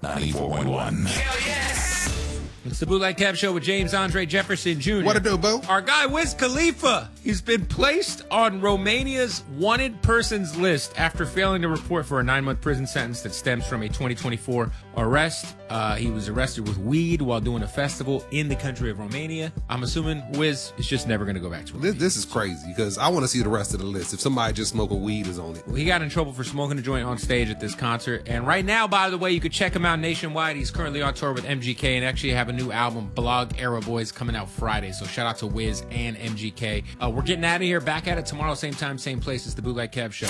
94.1. Hell yes! It's the Bootleg Kev Show with James Andre Jefferson Jr. What it do, boo? Our guy Wiz Khalifa. He's been placed on Romania's wanted persons list after failing to report for a 9-month prison sentence that stems from a 2024 arrest. He was arrested with weed while doing a festival in the country of Romania. I'm assuming Wiz is just never going to go back to Romania. This is crazy because I want to see the rest of the list. If somebody just smoking weed is on it. Well, he got in trouble for smoking a joint on stage at this concert. And right now, by the way, you could check him out nationwide. He's currently on tour with MGK and actually have a new album, Blog Era Boys, coming out Friday. So shout out to Wiz and MGK. We're getting out of here. Back at it tomorrow, same time, same place. It's the Bootleg Kev Show.